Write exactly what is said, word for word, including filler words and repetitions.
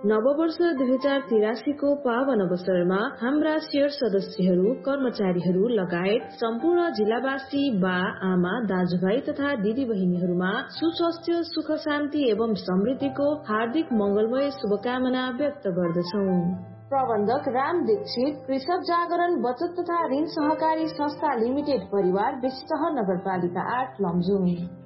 नववर्ष दुई हजार तिरासी को पावन अवसरमा हाम्रा शेयर सदस्यहरू, कर्मचारीहरू लगायत सम्पूर्ण जिल्लावासी, बा आमा, दाजुभाइ तथा दिदी बहिनीहरूमा सुस्वास्थ्य, सुख शान्ति एवं समृद्धिको हार्दिक मंगलमय शुभकामना व्यक्त गर्दछौं। प्रबन्धक राम दीक्षित, कृषक जागरण बचत तथा ऋण सहकारी संस्था लिमिटेड परिवार, बेसीतह नगरपालिका आठ लमजुङ।